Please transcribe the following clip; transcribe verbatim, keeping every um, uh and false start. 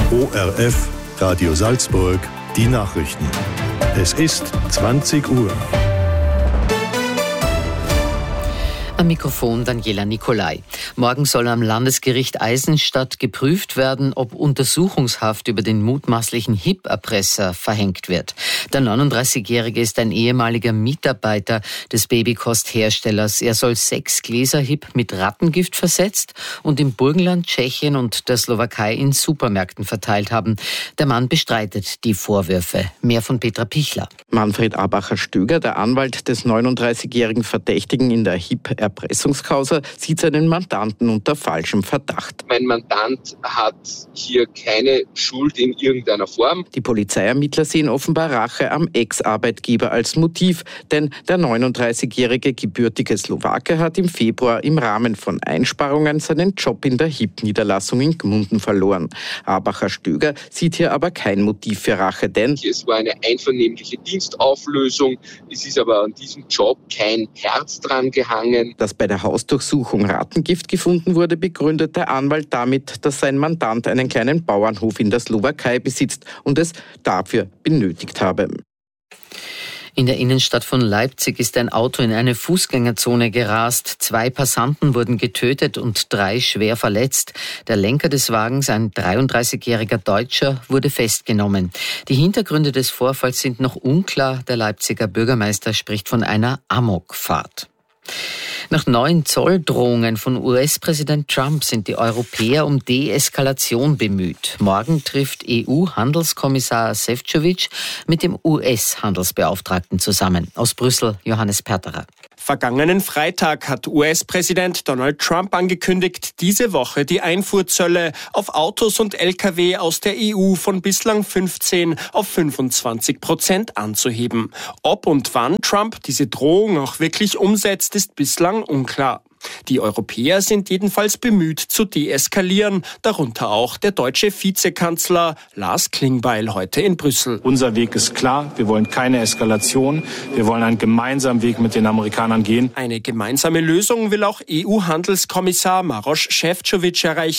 O R F, Radio Salzburg, die Nachrichten. Es ist zwanzig Uhr. Am Mikrofon Daniela Nicolai. Morgen soll am Landesgericht Eisenstadt geprüft werden, ob Untersuchungshaft über den mutmaßlichen H I P-Erpresser verhängt wird. Der neununddreißigjährige ist ein ehemaliger Mitarbeiter des Babykostherstellers. Er soll sechs Gläser H I P mit Rattengift versetzt und im Burgenland, Tschechien und der Slowakei in Supermärkten verteilt haben. Der Mann bestreitet die Vorwürfe. Mehr von Petra Pichler. Manfred Abacher-Stöger, der Anwalt des neununddreißigjährigen Verdächtigen in der H I P-Erpressungskausa, sieht seinen Mandanten unter falschem Verdacht. Mein Mandant hat hier keine Schuld in irgendeiner Form. Die Polizeiermittler sehen offenbar Rache am Ex-Arbeitgeber als Motiv, denn der neununddreißigjährige gebürtige Slowake hat im Februar im Rahmen von Einsparungen seinen Job in der H I P-Niederlassung in Gmunden verloren. Abacher-Stöger sieht hier aber kein Motiv für Rache, denn es war eine einvernehmliche Dienstauflösung. Es ist aber an diesem Job kein Herz dran gehangen. Dass bei der Hausdurchsuchung Rattengift gefunden wurde, begründet der Anwalt damit, dass sein Mandant einen kleinen Bauernhof in der Slowakei besitzt und es dafür benötigt habe. In der Innenstadt von Leipzig ist ein Auto in eine Fußgängerzone gerast. Zwei Passanten wurden getötet und drei schwer verletzt. Der Lenker des Wagens, ein dreiunddreißigjähriger Deutscher, wurde festgenommen. Die Hintergründe des Vorfalls sind noch unklar. Der Leipziger Bürgermeister spricht von einer Amokfahrt. Nach neuen Zolldrohungen von U S-Präsident Trump sind die Europäer um Deeskalation bemüht. Morgen trifft E U-Handelskommissar Šefčovič mit dem U S-Handelsbeauftragten zusammen. Aus Brüssel, Johannes Perterer. Vergangenen Freitag hat U S-Präsident Donald Trump angekündigt, diese Woche die Einfuhrzölle auf Autos und L K W aus der E U von bislang fünfzehn auf fünfundzwanzig Prozent anzuheben. Ob und wann Trump diese Drohung auch wirklich umsetzt, ist bislang unklar. Die Europäer sind jedenfalls bemüht zu deeskalieren, darunter auch der deutsche Vizekanzler Lars Klingbeil heute in Brüssel. Unser Weg ist klar, wir wollen keine Eskalation, wir wollen einen gemeinsamen Weg mit den Amerikanern gehen. Eine gemeinsame Lösung will auch E U-Handelskommissar Maroš Šefčovič erreichen.